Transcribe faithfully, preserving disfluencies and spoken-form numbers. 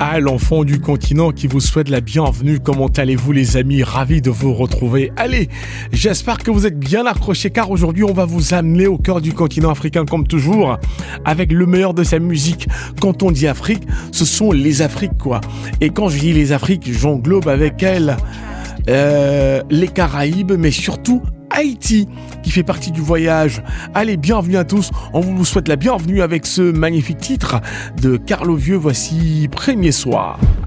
à l'enfant du continent qui vous souhaite la bienvenue. Comment allez-vous les amis? Ravi de vous retrouver. Allez, j'espère que vous êtes bien accrochés car aujourd'hui on va vous amener au cœur du continent africain comme toujours avec le meilleur de sa musique. Quand on dit Afrique, ce sont les Afriques quoi. Et quand je dis les Afriques, j'englobe avec elles euh, les Caraïbes mais surtout Haïti qui fait partie du voyage. Allez, bienvenue à tous. On vous souhaite la bienvenue avec ce magnifique titre de Carlo Vieux. Voici Premier Soir.